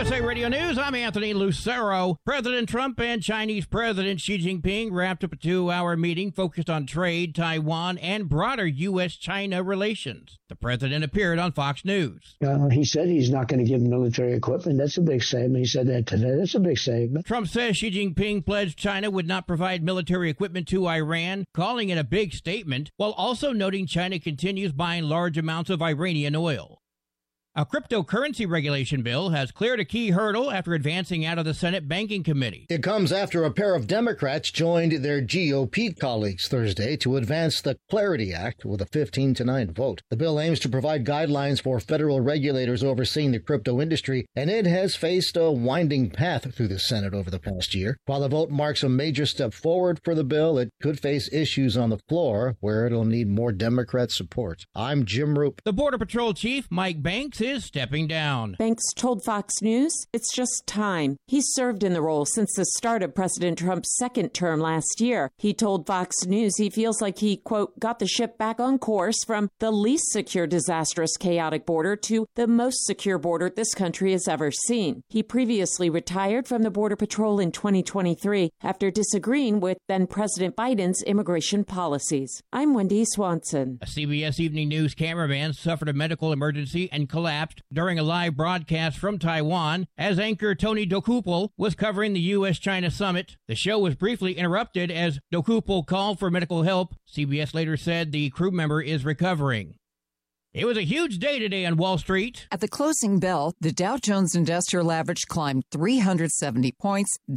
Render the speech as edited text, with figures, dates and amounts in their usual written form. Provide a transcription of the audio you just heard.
USA Radio News, I'm Anthony Lucero. President Trump and Chinese President Xi Jinping wrapped up a 2-hour meeting focused on trade, Taiwan, and broader U.S.-China relations. The president appeared on Fox News. He said he's not going to give military equipment. That's a big statement. He said that today. That's a big statement. Trump says Xi Jinping pledged China would not provide military equipment to Iran, calling it a big statement, while also noting China continues buying large amounts of Iranian oil. A cryptocurrency regulation bill has cleared a key hurdle after advancing out of the Senate Banking Committee. It comes after a pair of Democrats joined their GOP colleagues Thursday to advance the Clarity Act with a 15-9 vote. The bill aims to provide guidelines for federal regulators overseeing the crypto industry, and it has faced a winding path through the Senate over the past year. While the vote marks a major step forward for the bill, it could face issues on the floor where it'll need more Democrat support. I'm Jim Roop. The Border Patrol Chief, Mike Banks, is stepping down. Banks told Fox News it's just time. He's served in the role since the start of President Trump's second term last year. He told Fox News he feels like he, quote, got the ship back on course from the least secure, disastrous, chaotic border to the most secure border this country has ever seen. He previously retired from the Border Patrol in 2023 after disagreeing with then-President Biden's immigration policies. I'm Wendy Swanson. A CBS Evening News cameraman suffered a medical emergency and collapsed during a live broadcast from Taiwan as anchor Tony Dokupul was covering the U.S.-China summit. The show was briefly interrupted as Dokupul called for medical help. CBS later said the crew member is recovering. It was a huge day today on Wall Street. At the closing bell, the Dow Jones Industrial Average climbed 370 points.